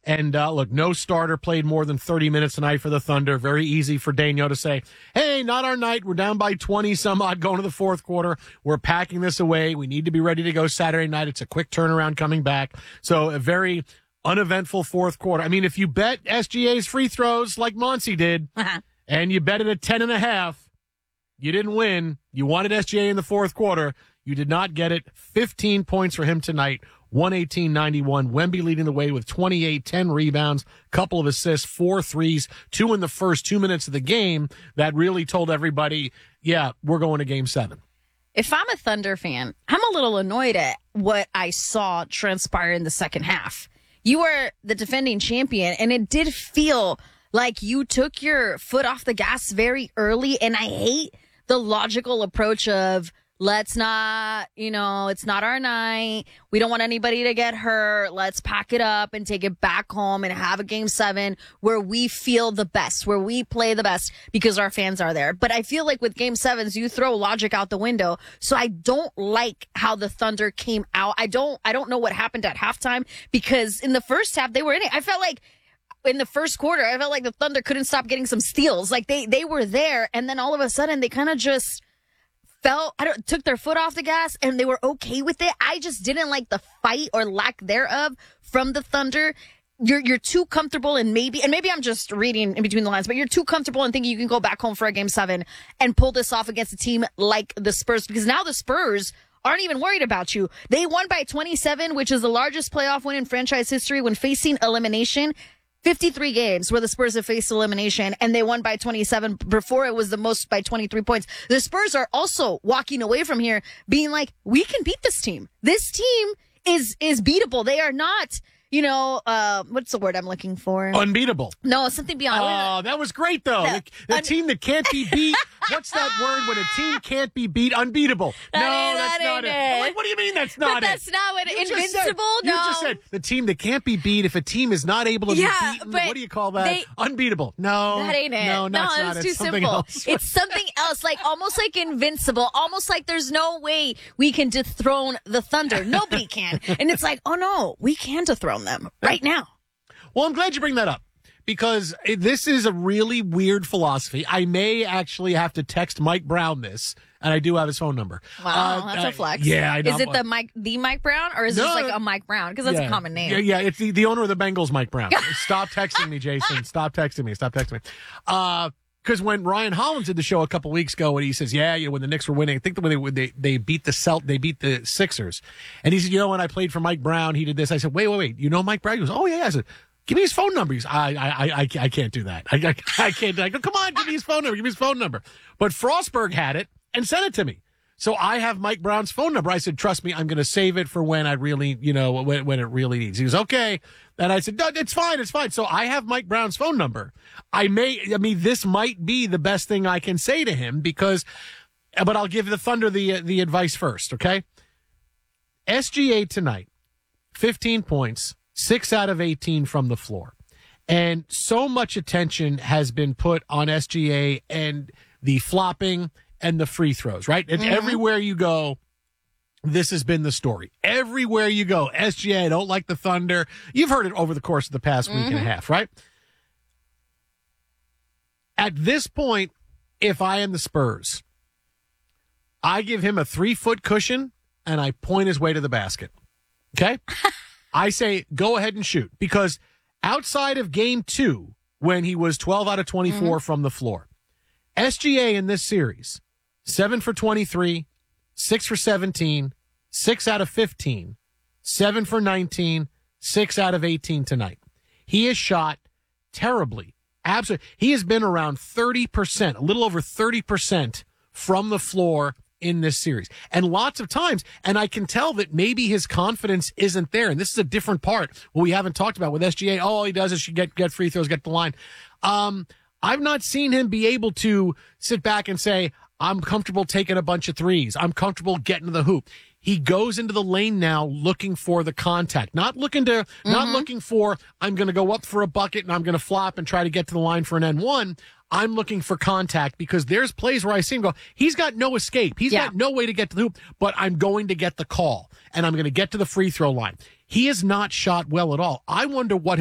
And look, no starter played more than 30 minutes tonight for the Thunder. Very easy for Daigneault to say, hey, not our night. We're down by 20 some odd going to the fourth quarter. We're packing this away. We need to be ready to go Saturday night. It's a quick turnaround coming back. So a very uneventful fourth quarter. I mean, if you bet SGA's free throws like Monty did, and you bet it at 10.5, you didn't win. You wanted SGA in the fourth quarter. You did not get it. 15 points for him tonight, 118-91. Wemby leading the way with 28, 10 rebounds, couple of assists, 4 threes, 2 in the first 2 minutes of the game. That really told everybody, yeah, we're going to Game 7. If I'm a Thunder fan, I'm a little annoyed at what I saw transpire in the second half. You were the defending champion, and it did feel like you took your foot off the gas very early, and I hate the logical approach of, let's not, it's not our night. We don't want anybody to get hurt. Let's pack it up and take it back home and have a Game 7 where we feel the best, where we play the best because our fans are there. But I feel like with Game 7s, you throw logic out the window. So I don't like how the Thunder came out. I don't know what happened at halftime because in the first half, they were in it. I felt like in the first quarter, I felt like the Thunder couldn't stop getting some steals. Like they were there. And then all of a sudden they kind of just took their foot off the gas and they were okay with it. I just didn't like the fight or lack thereof from the Thunder. You're too comfortable and maybe I'm just reading in between the lines, but you're too comfortable and thinking you can go back home for a Game 7 and pull this off against a team like the Spurs, because now the Spurs aren't even worried about you. They won by 27, which is the largest playoff win in franchise history when facing elimination. 53 games where the Spurs have faced elimination, and they won by 27. Before, it was the most by 23 points. The Spurs are also walking away from here being like, we can beat this team. This team is beatable. They are not, what's the word I'm looking for? Unbeatable. No, something beyond. Oh, that was great, though. The team that can't be beat. What's that word when a team can't be beat? Unbeatable. That's not it. I'm like, what do you mean that's not but it? That's not what invincible? You just said the team that can't be beat. If a team is not able to be beaten, what do you call that? Unbeatable. No. That ain't it. No, that's not it's it. too Something simple. else. It's something else, almost like invincible, almost like there's no way we can dethrone the Thunder. Nobody can. And it's like, oh no, we can dethrone them right now. Well, I'm glad you bring that up, because this is a really weird philosophy. I may actually have to text Mike Brown this, and I do have his phone number. Wow, that's a flex. Yeah, I know. Is it the Mike Brown, or is it just a Mike Brown? Because that's a common name. Yeah, it's the owner of the Bengals, Mike Brown. Stop texting me, Jason. Stop texting me. Because when Ryan Hollins did the show a couple weeks ago, and he says, when the Knicks were winning, I think when they beat the Sixers, and he said, when I played for Mike Brown, he did this. I said, wait, you know Mike Brown? He goes, oh yeah. I said, give me his phone number. He's, I can't do that. I can't. I go, come on, give me his phone number. Give me his phone number. But Frostberg had it and sent it to me. So I have Mike Brown's phone number. I said, trust me, I'm going to save it for when I really, when it really needs. He was okay. And I said, no, it's fine. So I have Mike Brown's phone number. This might be the best thing I can say to him but I'll give the Thunder the advice first. Okay. SGA tonight, 15 points, 6 out of 18 from the floor. And so much attention has been put on SGA and the flopping and the free throws, right? And everywhere you go, this has been the story. Everywhere you go, SGA, don't like the Thunder. You've heard it over the course of the past week and a half, right? At this point, if I am the Spurs, I give him a 3-foot cushion and I point his way to the basket. Okay? I say, go ahead and shoot. Because outside of Game 2, when he was 12 out of 24 from the floor, SGA in this series, 7 for 23, 6 for 17, 6 out of 15, 7 for 19, 6 out of 18 tonight. He has shot terribly. Absolutely. He has been around 30%, a little over 30% from the floor in this series. And lots of times, and I can tell that maybe his confidence isn't there. And this is a different part, what we haven't talked about with SGA. All he does is get free throws, get the line. I've not seen him be able to sit back and say, I'm comfortable taking a bunch of threes. I'm comfortable getting to the hoop. He goes into the lane now looking for the contact, not looking for, I'm going to go up for a bucket and I'm going to flop and try to get to the line for an N1. I'm looking for contact, because there's plays where I see him go, he's got no escape. He's got no way to get to the hoop, but I'm going to get the call and I'm going to get to the free throw line. He has not shot well at all. I wonder what